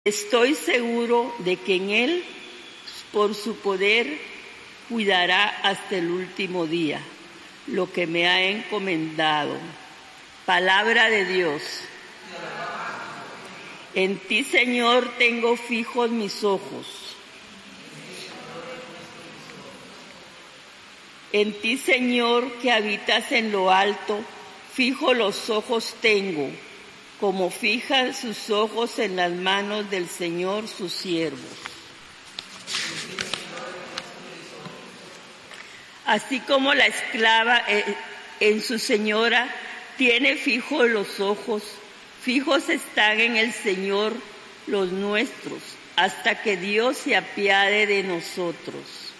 Estoy seguro de que en Él, por su poder, cuidará hasta el último día lo que me ha encomendado. Palabra de Dios. En ti, Señor, tengo fijos mis ojos. En ti, Señor, que habitas en lo alto, fijo los ojos tengo, como fijan sus ojos en las manos del Señor, sus siervos. Así como la esclava en su señora tiene fijos los ojos, fijos están en el Señor los nuestros, hasta que Dios se apiade de nosotros.